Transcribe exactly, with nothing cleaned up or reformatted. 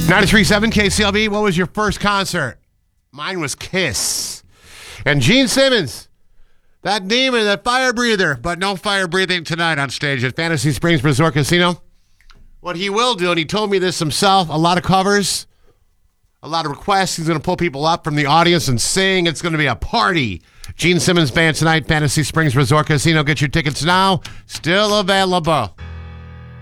ninety-three point seven K C L V, what was your first concert? Mine was Kiss. And Gene Simmons, that demon, that fire breather, but no fire breathing tonight on stage at Fantasy Springs Resort Casino. What he will do, and he told me this himself, a lot of covers, a lot of requests. He's going to pull people up from the audience and sing. It's going to be a party. Gene Simmons Band tonight, Fantasy Springs Resort Casino. Get your tickets now. Still available.